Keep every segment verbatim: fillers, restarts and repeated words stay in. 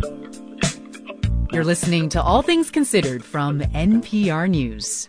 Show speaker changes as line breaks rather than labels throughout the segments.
You're listening to All Things Considered from N P R News.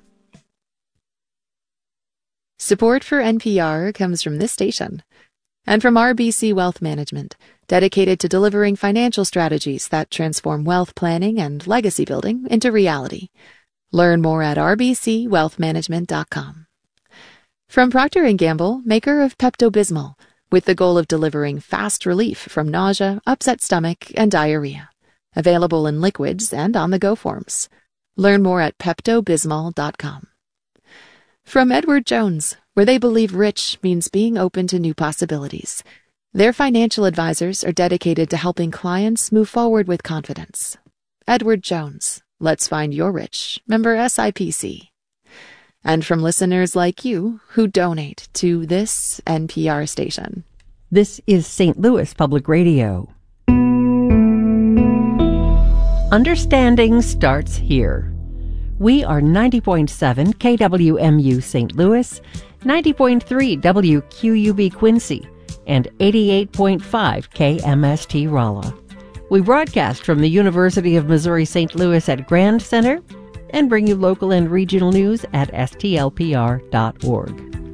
Support for N P R comes from this station and from R B C Wealth Management, dedicated to delivering financial strategies that transform wealth planning and legacy building into reality. Learn more at r b c wealth management dot com. From Procter and Gamble, maker of Pepto-Bismol, with the goal of delivering fast relief from nausea, upset stomach, and diarrhea. Available in liquids and on-the-go forms. Learn more at pepto bismol dot com. From Edward Jones, where they believe rich means being open to new possibilities. Their financial advisors are dedicated to helping clients move forward with confidence. Edward Jones, let's find your rich. Member S I P C. And from listeners like you who donate to this N P R station.
This is Saint Louis Public Radio. Understanding starts here. We are ninety point seven K W M U Saint Louis, ninety point three W Q U B Quincy, and eighty-eight point five K M S T Rolla. We broadcast from the University of Missouri Saint Louis at Grand Center and bring you local and regional news at S T L P R dot org.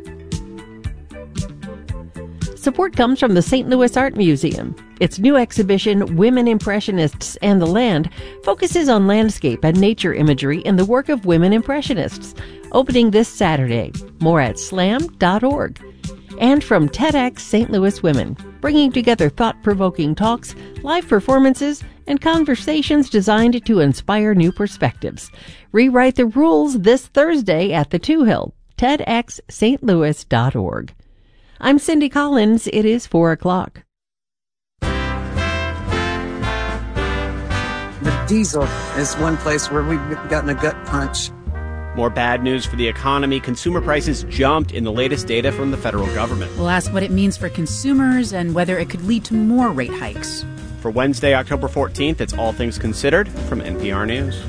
Support comes from the Saint Louis Art Museum. Its new exhibition, Women Impressionists and the Land, focuses on landscape and nature imagery in the work of women impressionists, opening this Saturday. More at slam dot org. And from TEDx Saint Louis Women, bringing together thought-provoking talks, live performances, and conversations designed to inspire new perspectives. Rewrite the rules this Thursday at the Two Hill, ted x st louis dot org. I'm Cindy Collins. It is four o'clock.
The diesel is one place where we've gotten a gut punch.
More bad news for the economy. Consumer prices jumped in the latest data from the federal government.
We'll ask what it means for consumers and whether it could lead to more rate hikes.
For Wednesday, October fourteenth, it's All Things Considered from N P R News.